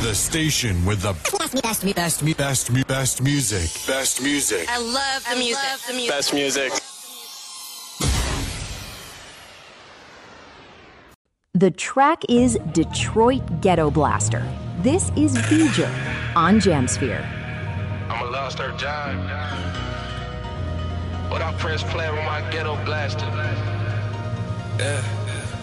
The station with the best music. Best music. I love the music. Best music. The track is Detroit Ghetto Blaster. This is V'ger on Jamsphere. I'm a lost earth giant. But I press play with my ghetto blaster. Yeah.